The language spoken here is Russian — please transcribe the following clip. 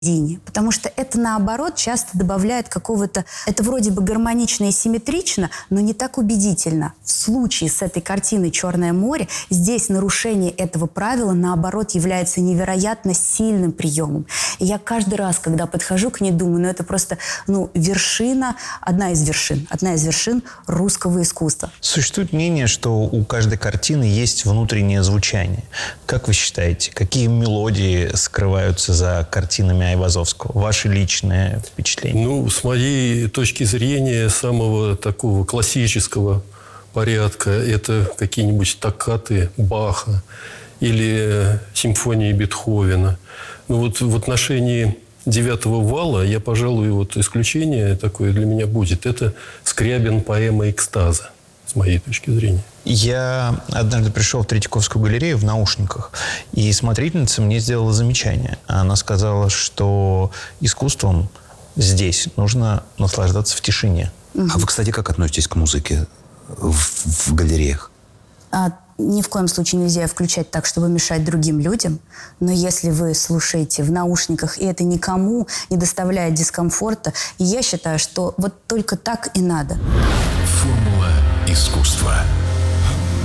Потому что это, наоборот, часто добавляет какого-то... Это вроде бы гармонично и симметрично, но не так убедительно. В случае с этой картиной «Черное море» здесь нарушение этого правила, наоборот, является невероятно сильным приемом. И я каждый раз, когда подхожу к ней, думаю, это просто, вершина, одна из вершин русского искусства. Существует мнение, что у каждой картины есть внутреннее звучание. Как вы считаете, какие мелодии скрываются за картинами Айвазовского? Ваши личные впечатления? С моей точки зрения, самого такого классического порядка это какие-нибудь токкаты Баха или симфонии Бетховена. В отношении 9-го вала я, пожалуй, исключение такое для меня будет. Это Скрябин «Поэма экстаза», с моей точки зрения. Я однажды пришел в Третьяковскую галерею в наушниках, и смотрительница мне сделала замечание. Она сказала, что искусством здесь нужно наслаждаться в тишине. А вы, кстати, как относитесь к музыке в галереях? Ни в коем случае нельзя включать так, чтобы мешать другим людям. Но если вы слушаете в наушниках, и это никому не доставляет дискомфорта, я считаю, что только так и надо. Формула искусства.